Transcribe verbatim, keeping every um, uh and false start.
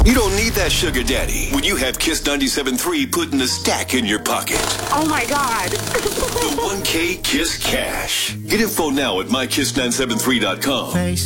You don't need that sugar daddy when you have Kiss ninety-seven point three putting a stack in your pocket. Oh, my God. The one K Kiss Cash. Get info now at my kiss nine seven three dot com.